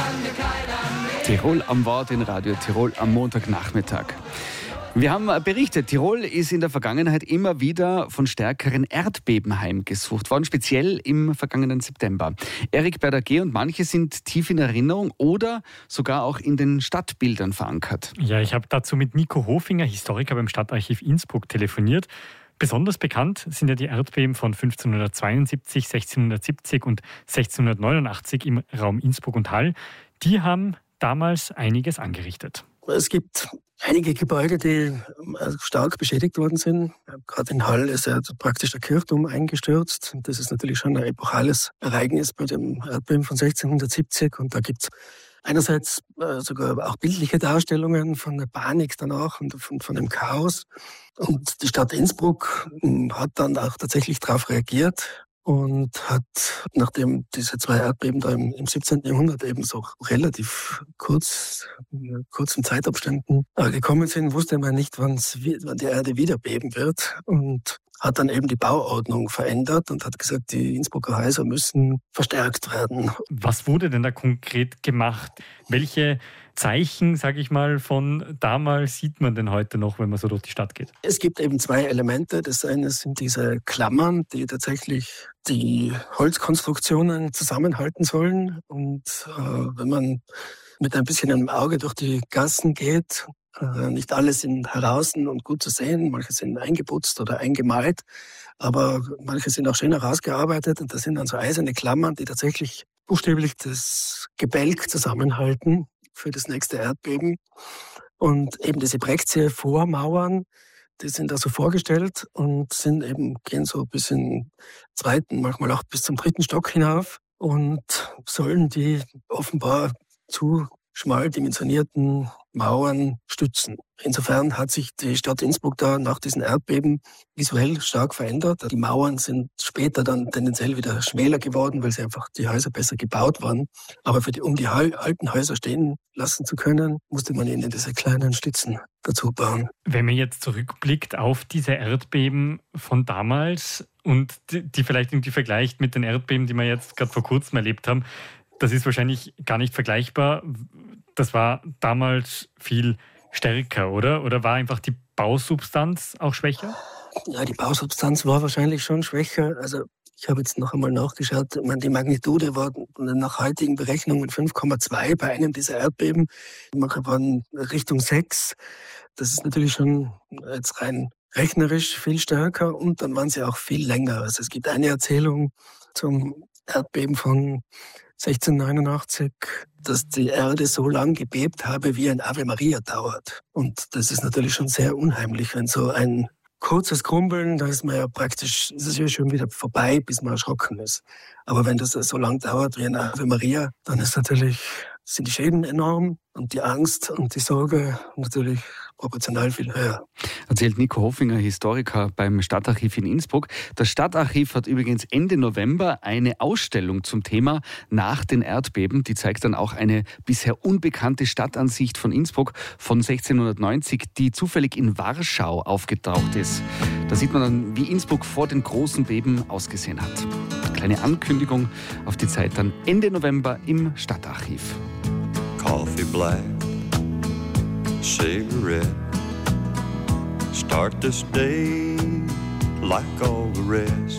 Tirol am Wort in Radio Tirol am Montagnachmittag. Wir haben berichtet, Tirol ist in der Vergangenheit immer wieder von stärkeren Erdbeben heimgesucht worden, speziell im vergangenen September. Erik Berdager und manche sind tief in Erinnerung oder sogar auch in den Stadtbildern verankert. Ja, ich habe dazu mit Nico Hofinger, Historiker beim Stadtarchiv Innsbruck, telefoniert. Besonders bekannt sind ja die Erdbeben von 1572, 1670 und 1689 im Raum Innsbruck und Hall. Die haben damals einiges angerichtet. Es gibt einige Gebäude, die stark beschädigt worden sind. Gerade in Hall ist ja praktisch der Kirchturm eingestürzt. Das ist natürlich schon ein epochales Ereignis bei dem Erdbeben von 1670. Und da gibt es einerseits sogar auch bildliche Darstellungen von der Panik danach und von dem Chaos. Und die Stadt Innsbruck hat dann auch tatsächlich darauf reagiert und hat, nachdem diese zwei Erdbeben da im 17. Jahrhundert eben so relativ kurzen Zeitabständen gekommen sind, wusste man nicht, wann die Erde wieder beben wird, und hat dann eben die Bauordnung verändert und hat gesagt, die Innsbrucker Häuser müssen verstärkt werden. Was wurde denn da konkret gemacht? Welche Zeichen, sage ich mal, von damals sieht man denn heute noch, wenn man so durch die Stadt geht? Es gibt eben zwei Elemente. Das eine sind diese Klammern, die tatsächlich die Holzkonstruktionen zusammenhalten sollen. Und wenn man mit ein bisschen einem Auge durch die Gassen geht, nicht alle sind heraus und gut zu sehen, manche sind eingeputzt oder eingemalt, aber manche sind auch schön herausgearbeitet, und das sind dann so eiserne Klammern, die tatsächlich buchstäblich das Gebälk zusammenhalten für das nächste Erdbeben. Und eben diese Brekzie-Vormauern, die sind da so vorgestellt und gehen so bis in den zweiten, manchmal auch bis zum dritten Stock hinauf und sollen die offenbar zu schmal dimensionierten Mauern stützen. Insofern hat sich die Stadt Innsbruck da nach diesen Erdbeben visuell stark verändert. Die Mauern sind später dann tendenziell wieder schmäler geworden, weil sie einfach die Häuser besser gebaut waren. Aber um die alten Häuser stehen lassen zu können, musste man ihnen diese kleinen Stützen dazu bauen. Wenn man jetzt zurückblickt auf diese Erdbeben von damals und die vielleicht irgendwie vergleicht mit den Erdbeben, die wir jetzt gerade vor kurzem erlebt haben, das ist wahrscheinlich gar nicht vergleichbar. Das war damals viel stärker, oder? Oder war einfach die Bausubstanz auch schwächer? Ja, die Bausubstanz war wahrscheinlich schon schwächer. Also ich habe jetzt noch einmal nachgeschaut. Die Magnitude war nach heutigen Berechnungen 5,2 bei einem dieser Erdbeben. Manche waren Richtung 6. Das ist natürlich schon jetzt rein rechnerisch viel stärker, und dann waren sie auch viel länger. Also es gibt eine Erzählung zum Erdbeben von 1689, dass die Erde so lang gebebt habe, wie ein Ave Maria dauert. Und das ist natürlich schon sehr unheimlich, wenn so ein kurzes Krumbeln, da ist man ja praktisch, ist es ja schon wieder vorbei, bis man erschrocken ist. Aber wenn das so lang dauert wie ein Ave Maria, dann sind die Schäden enorm und die Angst und die Sorge natürlich proportional viel höher. Erzählt Nico Hofinger, Historiker beim Stadtarchiv in Innsbruck. Das Stadtarchiv hat übrigens Ende November eine Ausstellung zum Thema nach den Erdbeben. Die zeigt dann auch eine bisher unbekannte Stadtansicht von Innsbruck von 1690, die zufällig in Warschau aufgetaucht ist. Da sieht man dann, wie Innsbruck vor den großen Beben ausgesehen hat. Kleine Ankündigung auf die Zeit dann Ende November im Stadtarchiv. Coffee black, cigarette. Start this day like all the rest.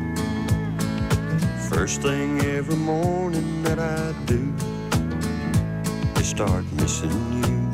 First thing every morning that I do is start missing you.